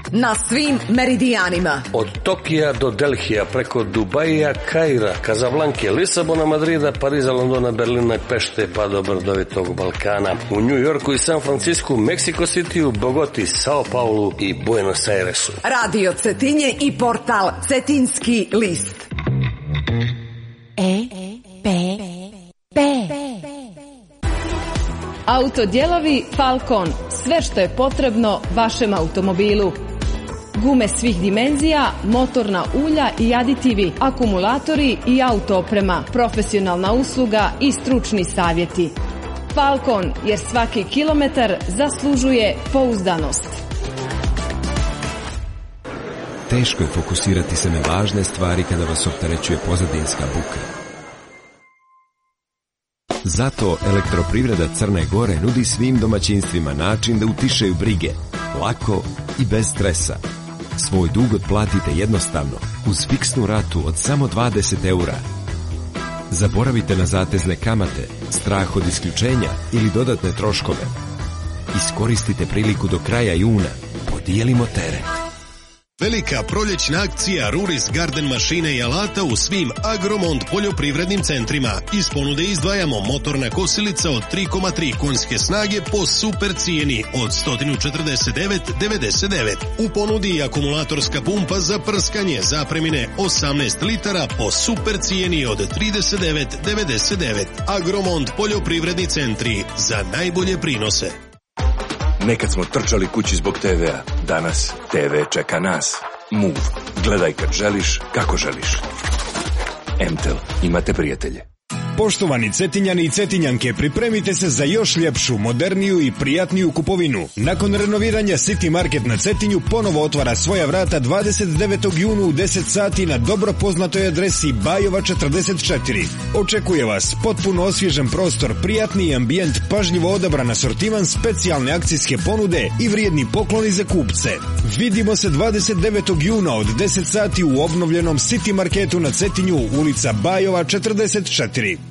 Na svim meridijanima. Od Tokija do Delhija, preko Dubaija, Kaira, Kazablanke, Lisabona, Madrida, Pariza, Londona, Berlina, Pešte, pa do brdovitog Balkana. U New Yorku i San Francisku, Meksiko Cityu, Bogoti, Sao Paulu i Buenos Airesu. Radio Cetinje i portal Cetinski list. Autodijelovi Falcon. Sve što je potrebno vašem automobilu. Gume svih dimenzija, motorna ulja i aditivi, akumulatori i auto-oprema, profesionalna usluga i stručni savjeti. Falcon, jer svaki kilometar zaslužuje pouzdanost. Teško je fokusirati se na važne stvari kada vas opterećuje pozadinska buka. Zato Elektroprivreda Crne Gore nudi svim domaćinstvima način da utišaju brige, lako i bez stresa. Svoj dug otplatite jednostavno, uz fiksnu ratu od samo 20 €. Zaboravite na zatezne kamate, strah od isključenja ili dodatne troškove. Iskoristite priliku do kraja juna. Podijelimo teret. Velika proljećna akcija Ruris Garden mašine i alata u svim Agromont poljoprivrednim centrima. Iz ponude izdvajamo motorna kosilica od 3,3 konjske snage po super cijeni od 149,99. U ponudi i akumulatorska pumpa za prskanje zapremine 18 litara po super cijeni od 39,99. Agromont poljoprivredni centri za najbolje prinose. Nekad smo trčali kući zbog TV-a. Danas TV čeka nas. Move. Gledaj kad želiš, kako želiš. MTEL. Imate prijatelje. Poštovani Cetinjani i Cetinjanke, pripremite se za još ljepšu, moderniju i prijatniju kupovinu. Nakon renoviranja City Market na Cetinju ponovo otvara svoja vrata 29. juna u 10 sati na dobro poznatoj adresi Bajova 44. Očekuje vas potpuno osvježen prostor, prijatni ambijent, pažljivo odabran asortiman, specijalne akcijske ponude i vrijedni pokloni za kupce. Vidimo se 29. juna od 10 sati u obnovljenom City Marketu na Cetinju, ulica Bajova 44.